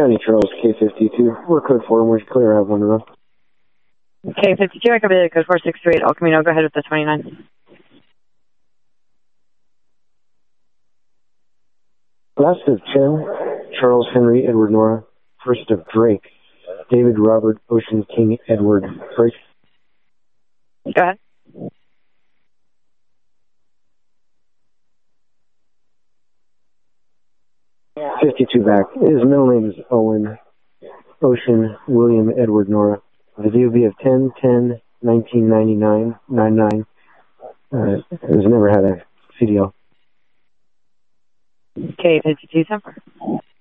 County Charles, K52. We're code 4, and we're clear. I have one to run. K52, I copy code 4638. El Camino, go ahead with the 29. Last of Chen, Charles Henry Edward Nora. First of Drake, David Robert Ocean King Edward Drake. Go ahead. .52 back. His middle name is Owen Ocean William Edward Nora. The DOB of 10/10/1999 has never had a CDL. K52, Semper.